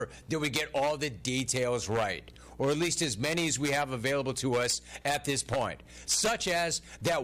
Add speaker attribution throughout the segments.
Speaker 1: that we get all the details right, or at least as many as we have available to us at this point, such as that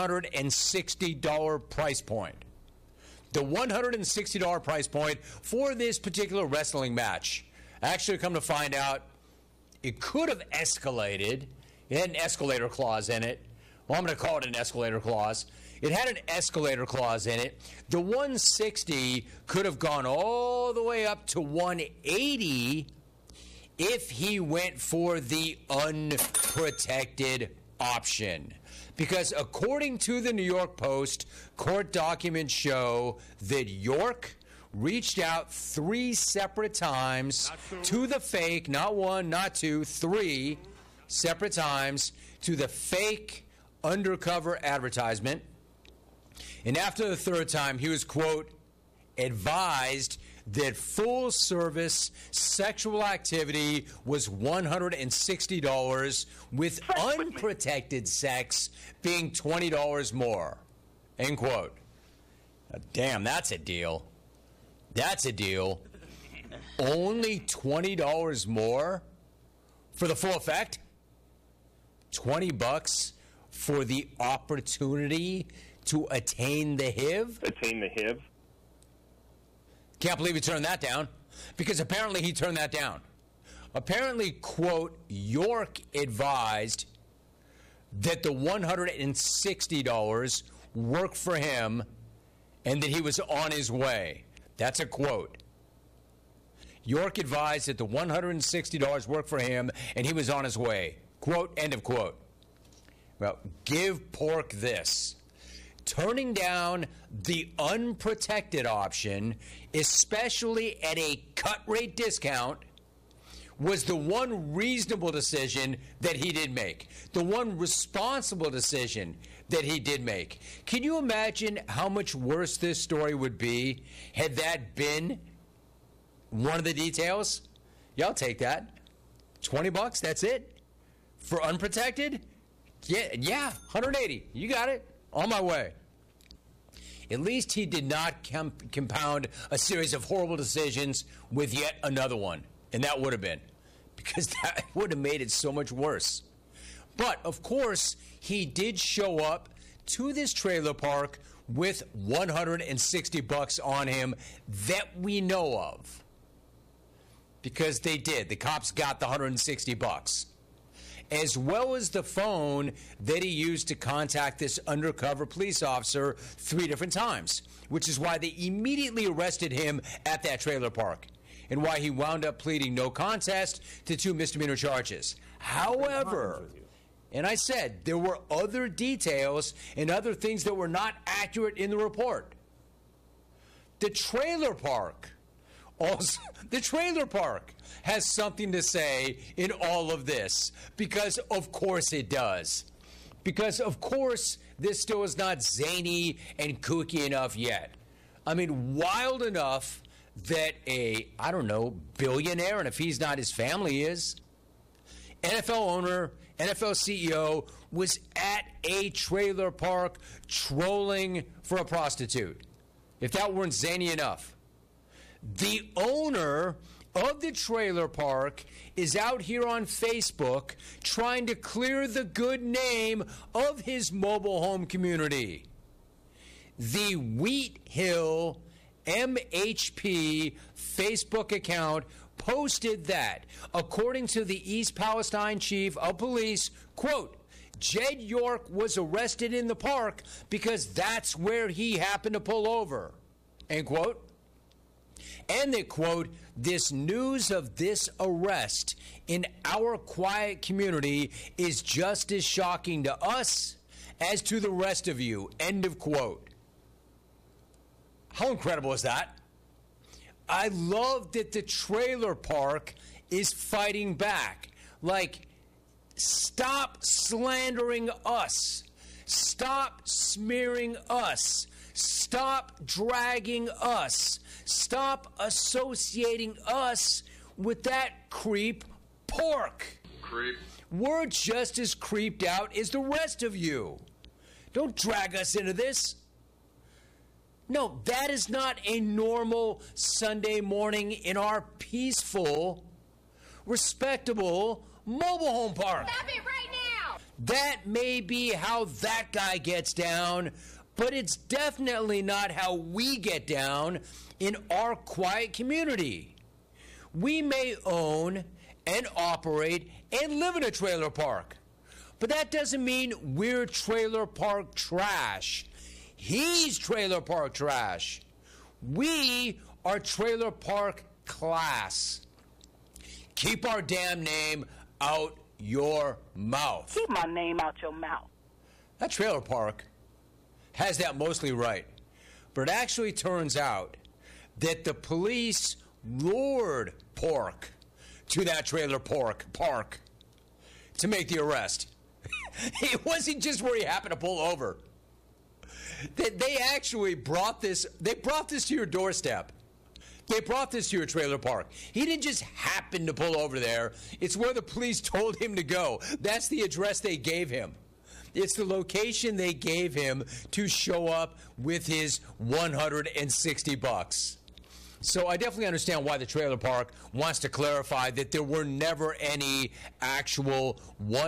Speaker 1: $160 price point. The $160 price point for this particular wrestling match. Actually, come to find out, it could have escalated. It had an escalator clause in it. Well, I'm going to call it an escalator clause. It had an escalator clause in it. The 160 could have gone all the way up to 180 if he went for the unprotected option. Because according to the New York Post, court documents show that York reached out 3 separate times to the fake, not 1, not 2, 3 separate times to the fake undercover advertisement. And after the 3rd time, he was, quote, advised that full-service sexual activity was $160, with unprotected sex being $20 more, end quote. Damn, that's a deal. That's a deal. Only $20 more for the full effect? $20 for the opportunity to attain the HIV?
Speaker 2: Attain the HIV?
Speaker 1: Can't believe he turned that down, because apparently he turned that down. Apparently, quote, York advised that the $160 worked for him and that he was on his way. That's a quote. York advised that the $160 worked for him and he was on his way. Quote, end of quote. Well, give Pork this. Turning down the unprotected option, especially at a cut rate discount, was the one reasonable decision that he did make. The one responsible decision that he did make. Can you imagine how much worse this story would be had that been one of the details? Yeah, I'll take that. $20, that's it? For unprotected? Yeah, 180. You got it. On my way. At least he did not compound a series of horrible decisions with yet another one. And that would have been. Because that would have made it so much worse. But, of course, he did show up to this trailer park with $160 on him that we know of. Because they did. The cops got the $160. As well as the phone that he used to contact this undercover police officer 3 different times, which is why they immediately arrested him at that trailer park, and why he wound up pleading no contest to 2 misdemeanor charges. However, and I said there were other details and other things that were not accurate in the report. The trailer park has something to say in all of this, because of course it does. Because of course this still is not zany and kooky enough yet. I mean, wild enough that I don't know, billionaire, and if he's not, his family is, NFL owner, NFL CEO, was at a trailer park trolling for a prostitute. If that weren't zany enough. The owner of the trailer park is out here on Facebook trying to clear the good name of his mobile home community. The Wheat Hill MHP Facebook account posted that, according to the East Palestine chief of police, quote, Jed York was arrested in the park because that's where he happened to pull over, end quote. And they quote, this news of this arrest in our quiet community is just as shocking to us as to the rest of you, end of quote. How incredible is that? I love that the trailer park is fighting back. Like, stop slandering us. Stop smearing us. Stop dragging us. Stop associating us with that creep Pork.
Speaker 2: Creep.
Speaker 1: We're just as creeped out as the rest of you. Don't drag us into this. No, that is not a normal Sunday morning in our peaceful, respectable mobile home park.
Speaker 2: Stop it right now!
Speaker 1: That may be how that guy gets down, but it's definitely not how we get down in our quiet community. We may own and operate and live in a trailer park, but that doesn't mean we're trailer park trash. He's trailer park trash. We are trailer park class. Keep our damn name out your mouth.
Speaker 3: Keep my name out your mouth.
Speaker 1: That trailer park has that mostly right. But it actually turns out that the police lured Pork to that trailer park to make the arrest. It wasn't just where he happened to pull over. They actually brought this to your doorstep. They brought this to your trailer park. He didn't just happen to pull over there. It's where the police told him to go. That's the address they gave him. It's the location they gave him to show up with his $160. So I definitely understand why the trailer park wants to clarify that there were never any actual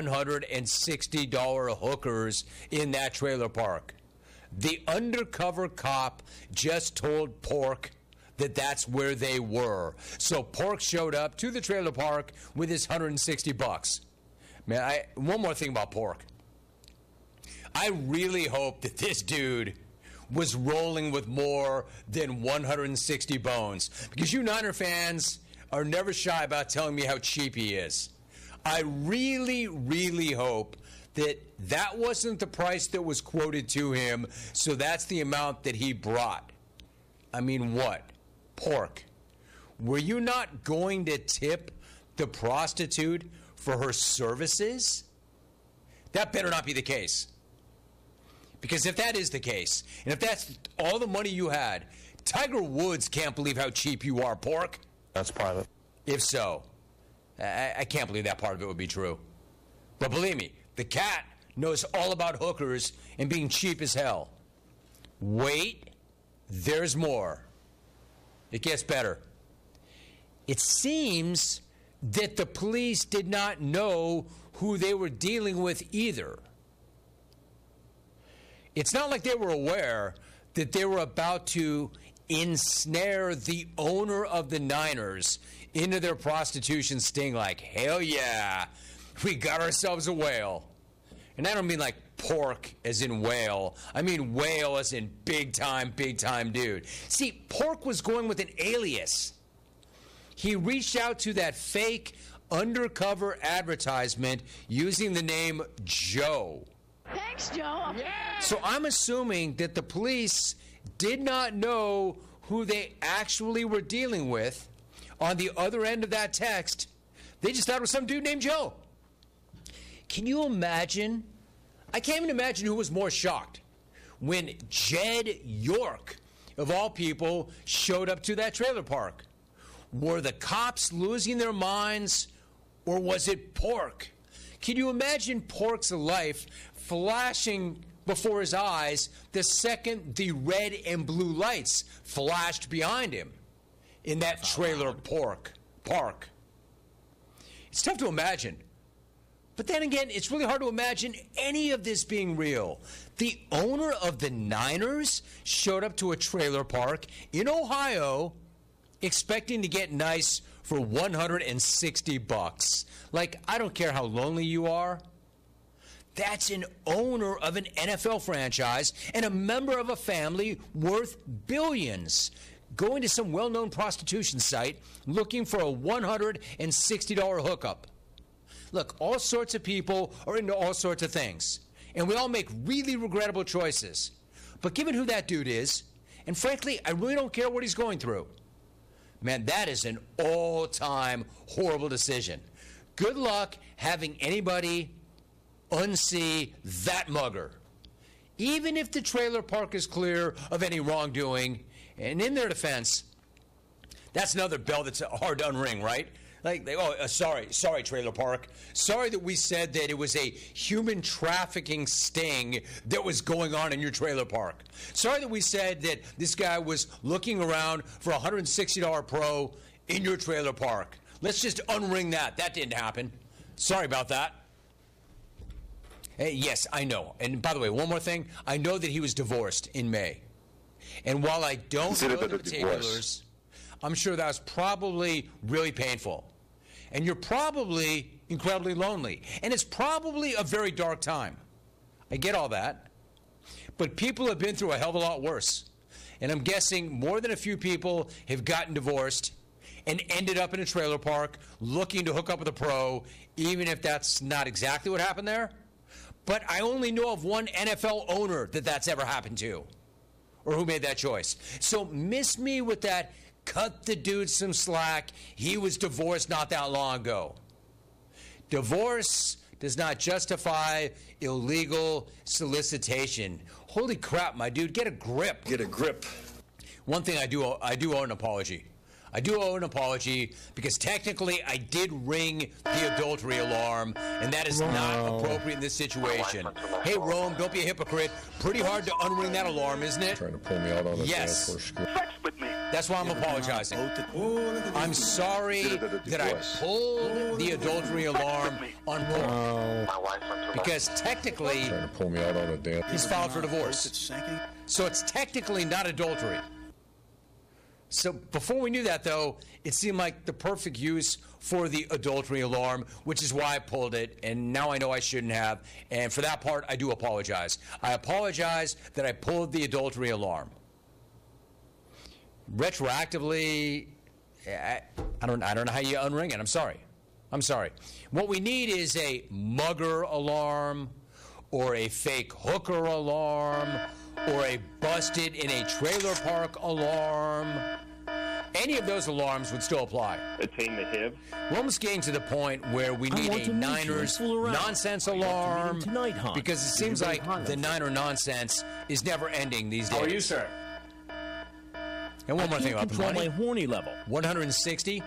Speaker 1: $160 hookers in that trailer park. The undercover cop just told Pork that that's where they were. So Pork showed up to the trailer park with his $160. Man, one more thing about Pork. I really hope that this dude was rolling with more than 160 bones, because you Niner fans are never shy about telling me how cheap he is. I really, really hope that that wasn't the price that was quoted to him, so that's the amount that he brought. I mean, what? Pork, were you not going to tip the prostitute for her services? That better not be the case. Because if that is the case, and if that's all the money you had, Tiger Woods can't believe how cheap you are, Pork.
Speaker 4: That's private.
Speaker 1: If so, I can't believe that part of it would be true. But believe me, the cat knows all about hookers and being cheap as hell. Wait, there's more. It gets better. It seems that the police did not know who they were dealing with either. It's not like they were aware that they were about to ensnare the owner of the Niners into their prostitution sting like, hell yeah, we got ourselves a whale. And I don't mean like Pork as in whale. I mean whale as in big time dude. See, Pork was going with an alias. He reached out to that fake undercover advertisement using the name Joe.
Speaker 2: Thanks, Joe.
Speaker 3: Yeah.
Speaker 1: So I'm assuming that the police did not know who they actually were dealing with on the other end of that text. They just thought it was some dude named Joe. Can you imagine? I can't even imagine who was more shocked when Jed York, of all people, showed up to that trailer park. Were the cops losing their minds, or was it Pork? Can you imagine Pork's life flashing before his eyes the second the red and blue lights flashed behind him in that trailer park? It's tough to imagine. But then again, it's really hard to imagine any of this being real. The owner of the Niners showed up to a trailer park in Ohio expecting to get nice for $160. Like, I don't care how lonely you are. That's an owner of an NFL franchise and a member of a family worth billions going to some well-known prostitution site looking for a $160 hookup. Look, all sorts of people are into all sorts of things, and we all make really regrettable choices. But given who that dude is, and frankly, I really don't care what he's going through, man, that is an all-time horrible decision. Good luck having anybody unsee that mugger. Even if the trailer park is clear of any wrongdoing, and in their defense, that's another bell that's hard to unring, right? Sorry, Trailer Park. Sorry that we said that it was a human trafficking sting that was going on in your trailer park. Sorry that we said that this guy was looking around for a $160 Pro in your trailer park. Let's just unring that. That didn't happen. Sorry about that. Hey, yes, I know. And by the way, one more thing. I know that he was divorced in May. And while I don't know the particulars, I'm sure that was probably really painful. And you're probably incredibly lonely. And it's probably a very dark time. I get all that. But people have been through a hell of a lot worse. And I'm guessing more than a few people have gotten divorced and ended up in a trailer park looking to hook up with a pro, even if that's not exactly what happened there. But I only know of one NFL owner that's ever happened to, or who made that choice. So miss me with that. Cut the dude some slack. He was divorced not that long ago. Divorce does not justify illegal solicitation. Holy crap, my dude, get a grip.
Speaker 3: Get a grip.
Speaker 1: One thing I do owe an apology. I do owe an apology because technically I did ring the adultery alarm, and that is not appropriate in this situation. Hey, Rome, don't be a hypocrite. Pretty hard to unring that alarm, isn't it?
Speaker 3: Trying to pull me out on the dance floor.
Speaker 2: Sex with me.
Speaker 1: That's why I'm apologizing. I'm sorry that I pulled the adultery alarm on Paul. Because technically,
Speaker 3: Trying to pull me out on the dance.
Speaker 1: he's filed for divorce. So it's technically not adultery. So before we knew that, though, it seemed like the perfect use for the adultery alarm, which is why I pulled it, and now I know I shouldn't have. And for that part, I do apologize. I apologize that I pulled the adultery alarm. Retroactively, I don't know how you unring it. I'm sorry. What we need is a mugger alarm, or a fake hooker alarm, or a busted in a trailer park alarm. Any of those alarms would still apply.
Speaker 4: Attain the HIV.
Speaker 1: We're almost getting to the point where we need a Niners nonsense alarm, because it seems like the Niner nonsense is never ending these days.
Speaker 4: How are you, sir?
Speaker 1: And one more thing about the money.
Speaker 5: My horny level.
Speaker 1: 160.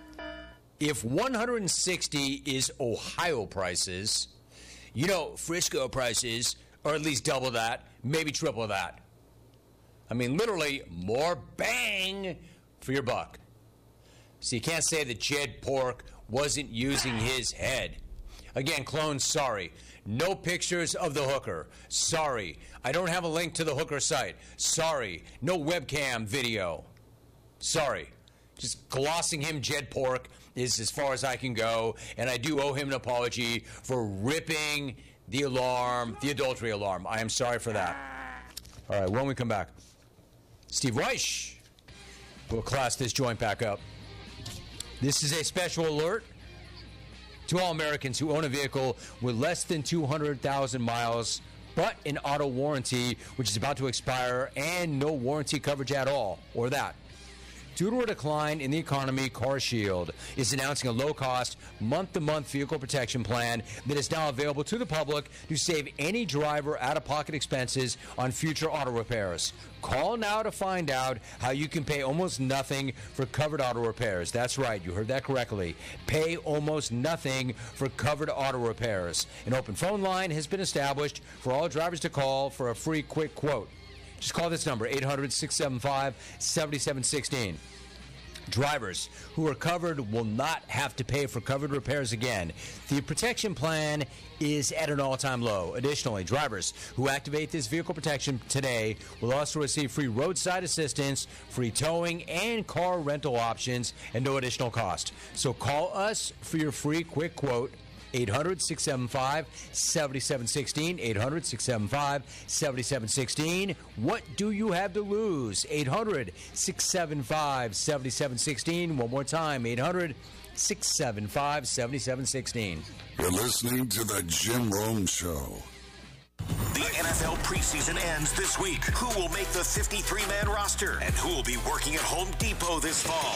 Speaker 1: If 160 is Ohio prices, you know, Frisco prices are at least double that, maybe triple that. I mean, literally, more bang for your buck. So you can't say that Jed Pork wasn't using his head. Again, clones, sorry. No pictures of the hooker. Sorry. I don't have a link to the hooker site. Sorry. No webcam video. Sorry. Just glossing him, Jed Pork, is as far as I can go. And I do owe him an apology for ripping the alarm, the adultery alarm. I am sorry for that. All right, when we come back, Steve Reich will class this joint back up. This is a special alert to all Americans who own a vehicle with less than 200,000 miles, but an auto warranty, which is about to expire, and no warranty coverage at all, or that. Due to a decline in the economy, CarShield is announcing a low-cost, month-to-month vehicle protection plan that is now available to the public to save any driver out-of-pocket expenses on future auto repairs. Call now to find out how you can pay almost nothing for covered auto repairs. That's right, you heard that correctly. Pay almost nothing for covered auto repairs. An open phone line has been established for all drivers to call for a free quick quote. Just call this number, 800-675-7716. Drivers who are covered will not have to pay for covered repairs again. The protection plan is at an all-time low. Additionally, drivers who activate this vehicle protection today will also receive free roadside assistance, free towing, and car rental options at no additional cost. So call us for your free quick quote. 800-675-7716, 800-675-7716. What do you have to lose? 800-675-7716. One more time, 800-675-7716.
Speaker 6: You're listening to The Jim Rome Show.
Speaker 7: The NFL preseason ends this week. Who will make the 53-man roster? And who will be working at Home Depot this fall?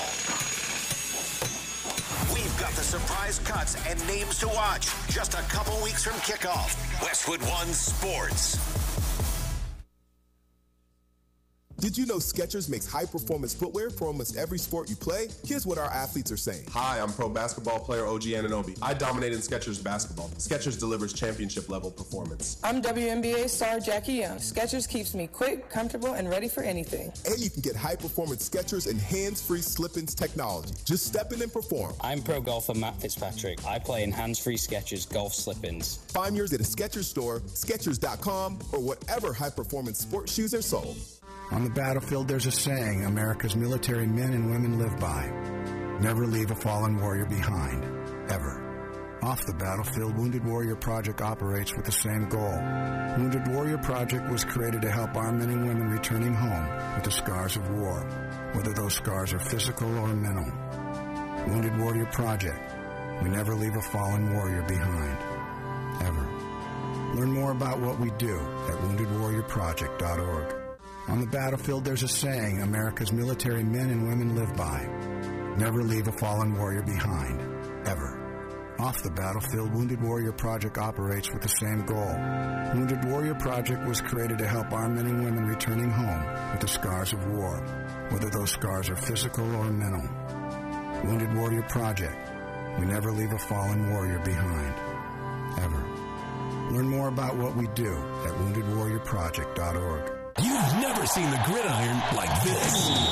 Speaker 7: We've got the surprise cuts and names to watch. Just a couple weeks from kickoff. Westwood One Sports.
Speaker 4: Did you know Skechers makes high-performance footwear for almost every sport you play? Here's what our athletes are saying.
Speaker 5: Hi, I'm pro basketball player OG Anunoby. I dominate in Skechers basketball. Skechers delivers championship-level performance.
Speaker 8: I'm WNBA star Jackie Young. Skechers keeps me quick, comfortable, and ready for anything.
Speaker 4: And you can get high-performance Skechers and hands-free slip-ins technology. Just step in and perform.
Speaker 9: I'm pro golfer Matt Fitzpatrick. I play in hands-free Skechers golf slip-ins.
Speaker 4: Find yours at a Skechers store, Skechers.com, or whatever high-performance sports shoes are sold.
Speaker 10: On the battlefield, there's a saying America's military men and women live by. Never leave a fallen warrior behind, ever. Off the battlefield, Wounded Warrior Project operates with the same goal. Wounded Warrior Project was created to help our men and women returning home with the scars of war, whether those scars are physical or mental. Wounded Warrior Project. We never leave a fallen warrior behind, ever. Learn more about what we do at woundedwarriorproject.org. On the battlefield, there's a saying America's military men and women live by. Never leave a fallen warrior behind, ever. Off the battlefield, Wounded Warrior Project operates with the same goal. Wounded Warrior Project was created to help our men and women returning home with the scars of war, whether those scars are physical or mental. Wounded Warrior Project. We never leave a fallen warrior behind, ever. Learn more about what we do at woundedwarriorproject.org.
Speaker 11: You've never seen the gridiron like this.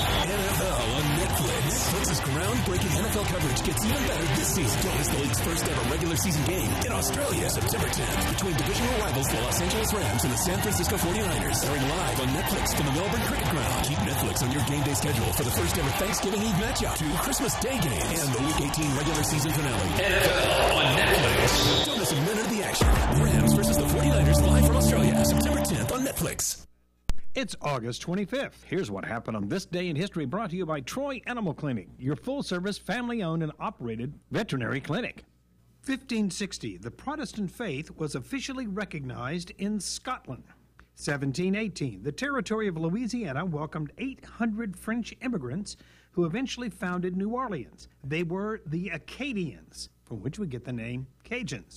Speaker 11: NFL on Netflix. Netflix's groundbreaking NFL coverage gets even better this season. Don't miss the league's first ever regular season game in Australia, September 10th, between divisional rivals the Los Angeles Rams and the San Francisco 49ers. Airing live on Netflix from the Melbourne Cricket Ground. Keep Netflix on your game day schedule for the first ever Thanksgiving Eve matchup, 2 Christmas Day games, and the Week 18 regular season finale. NFL on Netflix. Don't miss a minute of the action. Rams versus the 49ers live from Australia, September 10th on Netflix.
Speaker 12: It's August 25th. Here's what happened on this day in history, brought to you by Troy Animal Clinic, your full-service, family-owned and operated veterinary clinic. 1560, the Protestant faith was officially recognized in Scotland. 1718, the territory of Louisiana welcomed 800 French immigrants who eventually founded New Orleans. They were the Acadians, from which we get the name Cajuns.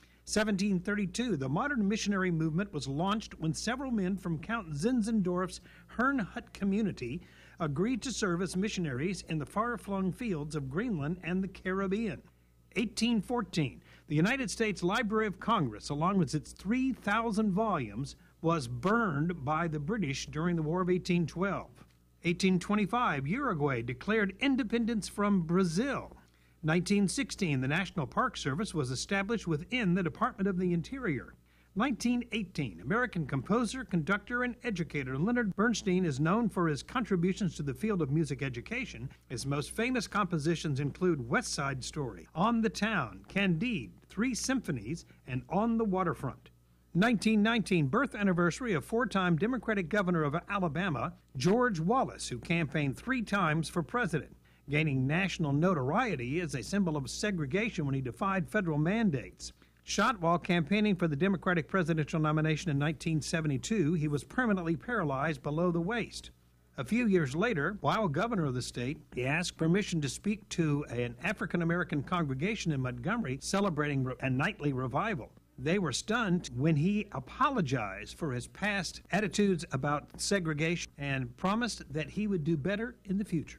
Speaker 12: 1732, the modern missionary movement was launched when several men from Count Zinzendorf's Herrnhut community agreed to serve as missionaries in the far-flung fields of Greenland and the Caribbean. 1814, the United States Library of Congress, along with its 3,000 volumes, was burned by the British during the War of 1812. 1825, Uruguay declared independence from Brazil. 1916, the National Park Service was established within the Department of the Interior. 1918, American composer, conductor, and educator Leonard Bernstein is known for his contributions to the field of music education. His most famous compositions include West Side Story, On the Town, Candide, 3 Symphonies, and On the Waterfront. 1919, birth anniversary of 4-time Democratic governor of Alabama, George Wallace, who campaigned 3 times for president, gaining national notoriety as a symbol of segregation when he defied federal mandates. Shot while campaigning for the Democratic presidential nomination in 1972, he was permanently paralyzed below the waist. A few years later, while governor of the state, he asked permission to speak to an African-American congregation in Montgomery celebrating a nightly revival. They were stunned when he apologized for his past attitudes about segregation and promised that he would do better in the future.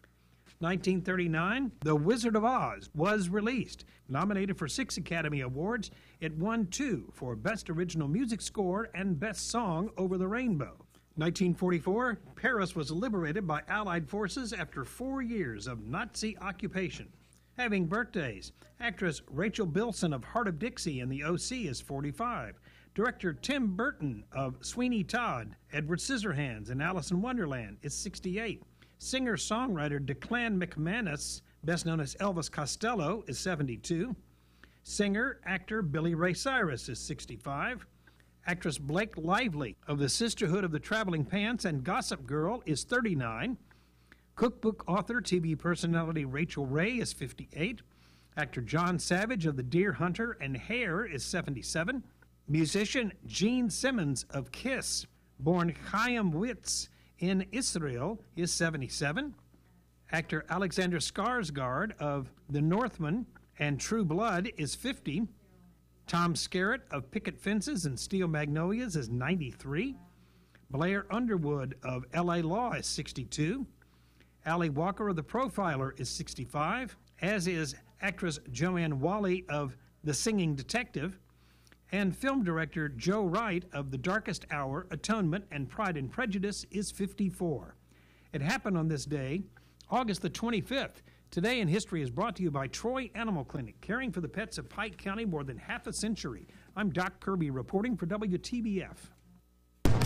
Speaker 12: 1939, The Wizard of Oz was released. Nominated for 6 Academy Awards, it won 2 for Best Original Music Score and Best Song Over the Rainbow. 1944, Paris was liberated by Allied forces after 4 years of Nazi occupation. Having birthdays, actress Rachel Bilson of Heart of Dixie and the O.C. is 45. Director Tim Burton of Sweeney Todd, Edward Scissorhands, and Alice in Wonderland is 68. Singer-songwriter Declan McManus, best known as Elvis Costello, is 72. Singer-actor Billy Ray Cyrus is 65. Actress Blake Lively of the Sisterhood of the Traveling Pants and Gossip Girl is 39. Cookbook author, TV personality Rachel Ray is 58. Actor John Savage of The Deer Hunter and Hair is 77. Musician Gene Simmons of Kiss, born Chaim Witz in Israel, is 77. Actor Alexander Skarsgård of The Northman and True Blood is 50. Tom Skerritt of Picket Fences and Steel Magnolias is 93. Blair Underwood of L.A. Law is 62. Ali Walker of The Profiler is 65, as is actress Joanne Whalley of The Singing Detective, and film director Joe Wright of The Darkest Hour, Atonement, and Pride and Prejudice is 54. It happened on this day, August the 25th. Today in History is brought to you by Troy Animal Clinic, caring for the pets of Pike County more than half a century. I'm Doc Kirby reporting for WTBF.